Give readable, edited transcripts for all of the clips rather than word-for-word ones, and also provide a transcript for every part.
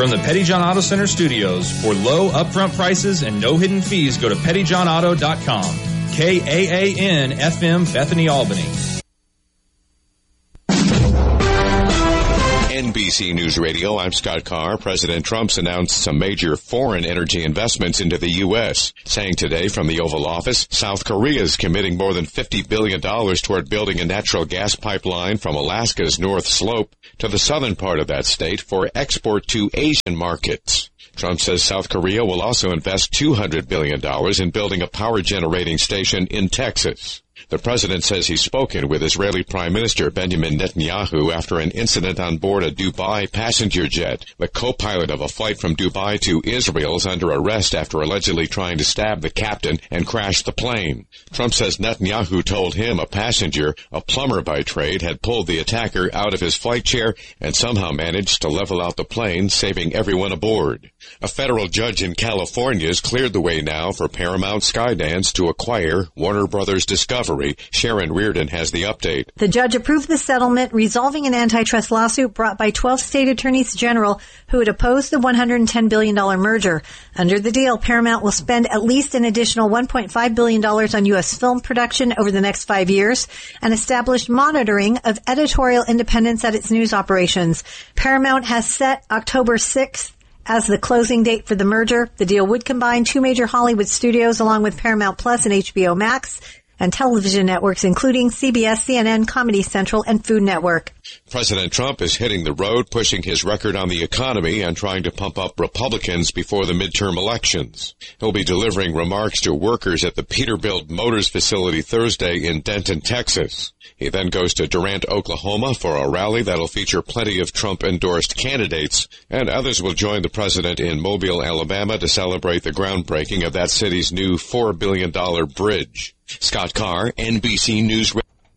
From the Petty John Auto Center studios, for low upfront prices and no hidden fees, go to pettyjohnauto.com. KAAN FM, Bethany, Albany. NBC News Radio, I'm Scott Carr. President Trump's announced some major foreign energy investments into the U.S., saying today from the Oval Office, South Korea is committing more than $50 billion toward building a natural gas pipeline from Alaska's North Slope to the southern part of that state for export to Asian markets. Trump says South Korea will also invest $200 billion in building a power generating station in Texas. The president says he's spoken with Israeli Prime Minister Benjamin Netanyahu after an incident on board a Dubai passenger jet. The co-pilot of a flight from Dubai to Israel is under arrest after allegedly trying to stab the captain and crash the plane. Trump says Netanyahu told him a passenger, a plumber by trade, had pulled the attacker out of his flight chair and somehow managed to level out the plane, saving everyone aboard. A federal judge in California has cleared the way now for Paramount Skydance to acquire Warner Brothers Discovery. Sharon Reardon has the update. The judge approved the settlement, resolving an antitrust lawsuit brought by 12 state attorneys general who had opposed the $110 billion merger. Under the deal, Paramount will spend at least an additional $1.5 billion on U.S. film production over the next 5 years and establish monitoring of editorial independence at its news operations. Paramount has set October 6th as the closing date for the merger. The deal would combine two major Hollywood studios along with Paramount Plus and HBO Max, and television networks including CBS, CNN, Comedy Central, and Food Network. President Trump is hitting the road, pushing his record on the economy and trying to pump up Republicans before the midterm elections. He'll be delivering remarks to workers at the Peterbilt Motors facility Thursday in Denton, Texas. He then goes to Durant, Oklahoma for a rally that'll feature plenty of Trump-endorsed candidates, and others will join the president in Mobile, Alabama to celebrate the groundbreaking of that city's new $4 billion bridge. Scott Carr, NBC News.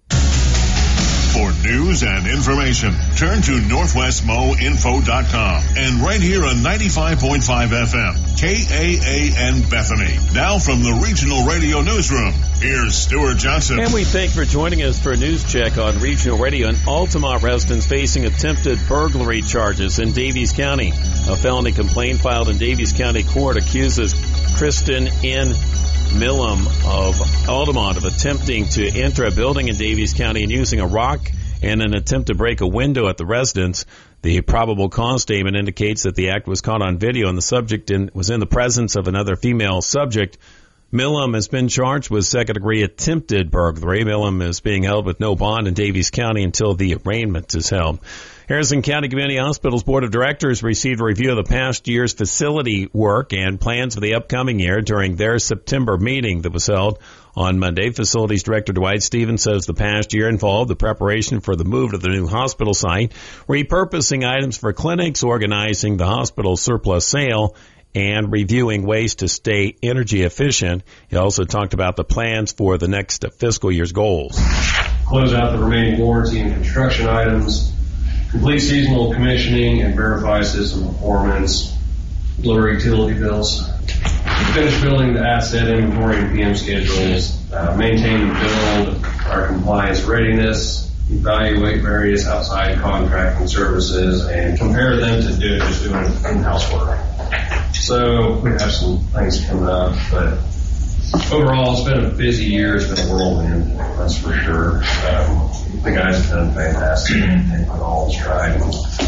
For news and information, turn to NorthwestMoInfo.com and right here on 95.5 FM, KAAN Bethany. Now from the Regional Radio Newsroom, here's Stuart Johnson. And we thank you for joining us for a news check on Regional Radio. An Altamont resident facing attempted burglary charges in Daviess County. A felony complaint filed in Daviess County Court accuses Kristen N. Millam of Altamont of attempting to enter a building in Daviess County and using a rock in an attempt to break a window at the residence. The probable cause statement indicates that the act was caught on video and the subject was in the presence of another female subject. Millam has been charged with second-degree attempted burglary. Millam is being held with no bond in Daviess County until the arraignment is held. Harrison County Community Hospital's Board of Directors received a review of the past year's facility work and plans for the upcoming year during their September meeting that was held on Monday. Facilities Director Dwight Stevens says the past year involved the preparation for the move to the new hospital site, repurposing items for clinics, organizing the hospital surplus sale, and reviewing ways to stay energy efficient. He also talked about the plans for the next fiscal year's goals. Close out the remaining warranty and construction items, complete seasonal commissioning and verify system performance, lower utility bills, finish building the asset inventory and PM schedules, maintain and build our compliance readiness, evaluate various outside contracting services, and compare them to just doing in-house work. So we have some things coming up, but overall it's been a busy year. It's been a whirlwind, that's for sure. The guys have done fantastic and put all in stride.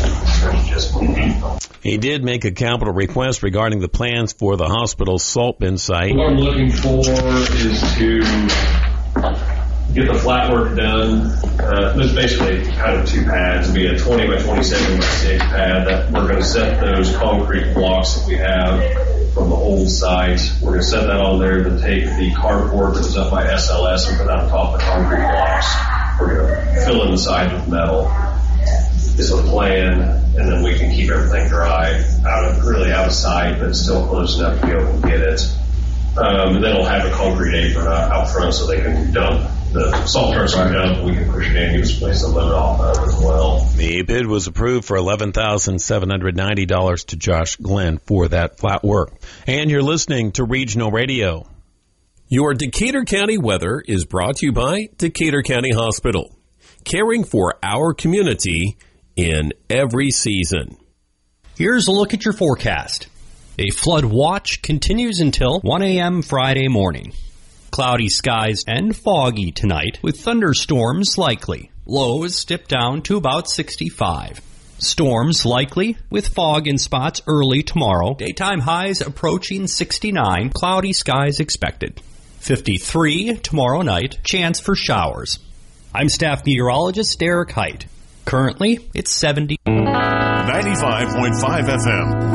He did make a capital request regarding the plans for the hospital's salt bin site. What I'm looking for is to get the flat work done. There's basically kind of two pads. It'll be a 20 by 27 by 6 pad that we're going to set those concrete blocks that we have from the old site. We're going to set that on there, then take the cardboard that was up by SLS and put that on top of the concrete blocks. We're going to fill in the side with metal. Is a plan, and then we can keep everything dry, out of sight, but still close enough to be able to get it. And then we'll have a concrete apron out front so they can dump the salt trucks are dump. We can push it in, use a place to load off of as well. The bid was approved for $11,790 to Josh Glenn for that flat work. And you're listening to Regional Radio. Your Decatur County weather is brought to you by Decatur County Hospital, caring for our community in every season. Here's a look at your forecast. A flood watch continues until 1 a.m. Friday morning. Cloudy skies and foggy tonight with thunderstorms likely. Lows dip down to about 65. Storms likely with fog in spots early tomorrow. Daytime highs approaching 69. Cloudy skies expected. 53 tomorrow night. Chance for showers. I'm staff meteorologist Derek Height. Currently, it's 70. 95.5 FM.